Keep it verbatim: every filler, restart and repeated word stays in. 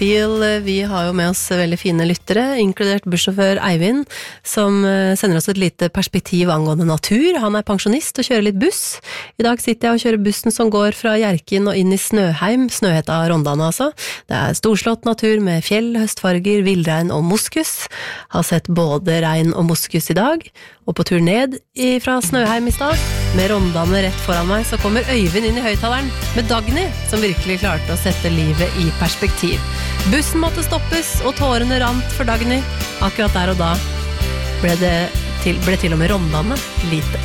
Bil. Vi har jo med oss veldig fine lyttere, inkludert bussjåfør Eivind, som sender oss et lite perspektiv angående natur. Han er pensjonist og kjører litt buss. I dag sitter jeg og kjører bussen som går fra Hjerkinn og inn i Snøheim, Snøhetta Rondane altså. Det er storslått natur med fjell, høstfarger, villrein og moskus. Har sett både rein og moskus i dag, og på tur ned fra Snøheim i stad, med Rondane rett foran meg, så kommer Øyvind inn i høyttaleren med Dagny, som virkelig klarte å sette livet i perspektiv. Bussen måtte stoppes, og tårene rant for Dagny. Akkurat der og da ble det til, ble til og med Rondane lite.